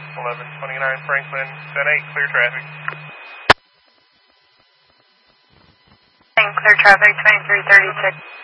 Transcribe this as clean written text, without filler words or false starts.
1129 Franklin, 10-8, clear traffic. Clear traffic, 2336.